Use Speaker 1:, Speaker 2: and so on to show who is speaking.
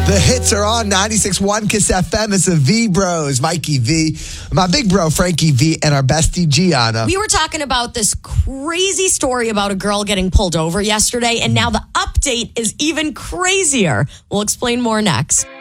Speaker 1: The hits are on 96.1 Kiss FM. It's the V Bros, Mikey V, my big bro, Frankie V, and our bestie, Gianna.
Speaker 2: We were talking about this crazy story about a girl getting pulled over yesterday, and now the update is even crazier. We'll explain more next.